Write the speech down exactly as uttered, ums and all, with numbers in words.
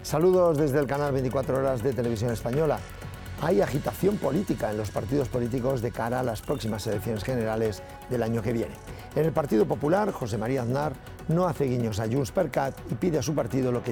Saludos desde el canal veinticuatro horas de Televisión Española. Hay agitación política en los partidos políticos de cara a las próximas elecciones generales del año que viene. En el Partido Popular, José María Aznar no hace guiños a Junts per Cat y pide a su partido lo que